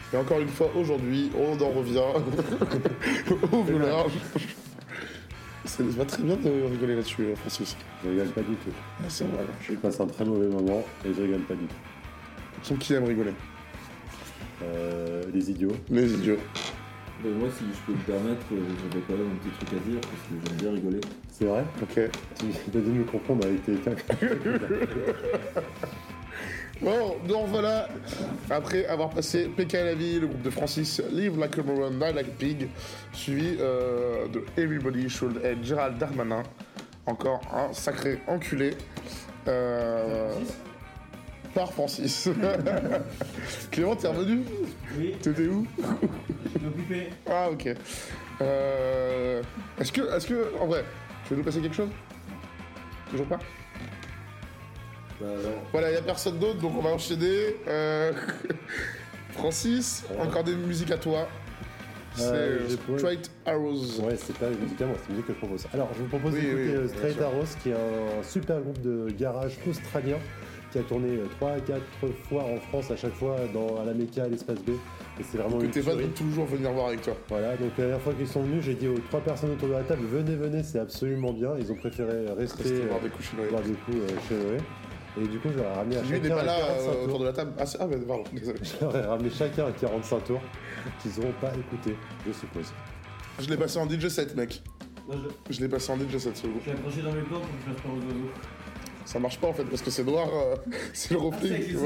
Et encore une fois, aujourd'hui, on en revient au voleur. Ça va très bien de rigoler là-dessus, Francis. Je rigole pas du tout. Ah, c'est vrai. Je passe un très mauvais moment et je rigole pas du tout. Qui aime rigoler? Les idiots. Les idiots. Moi, si je peux me permettre, j'avais quand même un petit truc à dire parce que j'aime bien rigoler. C'est vrai? Ok. Tu as dû me comprendre avec tes Bon, donc voilà. Après avoir passé PK à la vie, le groupe de Francis, Live Like a Moron, Die Like a Pig, suivi de Everybody Should Hate Gérald Darmanin. Encore un sacré enculé. Par Francis. Clément, t'es revenu? Oui. T'étais où? Je suis occupé. Ah, ok. Est-ce que, en vrai, tu veux nous passer quelque chose? Toujours pas? Bah non. Voilà, il n'y a personne d'autre, donc on va enchaîner. Francis, encore des musiques à toi. C'est Straight Arrows. Ouais, c'est pas musicalement, c'est la musique que je propose. Alors, je vous propose Oui, d'écouter oui, Straight bien sûr. Arrows, qui est un super groupe de garage australien qui a tourné 3 à 4 fois en France, à chaque fois à la Mecca, à l'Espace B. Et c'est vraiment Que une tes fans tuerie. vont toujours venir voir avec toi. Voilà, donc la dernière fois qu'ils sont venus, j'ai dit aux 3 personnes autour de la table, venez, c'est absolument bien. Ils ont préféré rester Voir des coups chez Noé. voir des coups chez Noé. Et du coup, je leur ai ramené à Lui n'est chacun pas à là 45 autour tours. de la table. Ah, mais pardon, désolé. Je leur ai ramené chacun à 45 tours qu'ils n'auront pas écouté, je suppose. Je l'ai passé en DJ set, mec. Moi, Je l'ai passé en DJ set, ce groupe. je suis accroché dans mes plantes pour que je fasse pas aux oiseaux. Ça marche pas en fait, parce que c'est noir, c'est le reflet. Ah, c'est